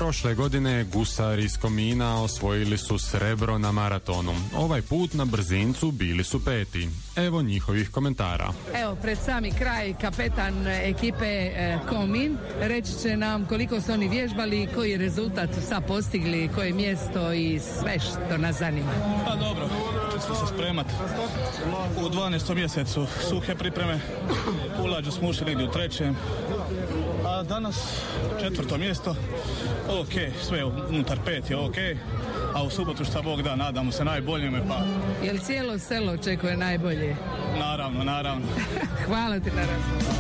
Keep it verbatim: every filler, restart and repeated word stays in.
Prošle godine gusari iz Komina osvojili su srebro na maratonu. Ovaj put na brzincu bili su peti. Evo njihovih komentara. Evo, pred sami kraj kapetan ekipe e, Komin reći će nam koliko su oni vježbali, koji rezultat su sad postigli, koje mjesto i sve što nas zanima. Pa dobro, smo se spremat. U dvanaestom mjesecu suhe pripreme, ulađu smo ušli negdje u trećem, a danas četvrto mjesto. Ok, sve unutar pet je ok, a u subotu šta Bog da, nadamo se najboljime, pa... Jel cijelo selo očekuje najbolje? Naravno, naravno. Hvala ti na razgovoru.